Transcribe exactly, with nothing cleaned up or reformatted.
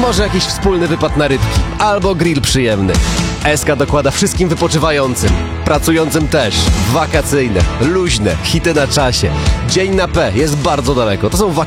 Może jakiś wspólny wypad na rybki, albo grill przyjemny. S K dokłada wszystkim wypoczywającym, pracującym też, wakacyjne, luźne, hity na czasie. Dzień na P jest bardzo daleko, to są wakacje.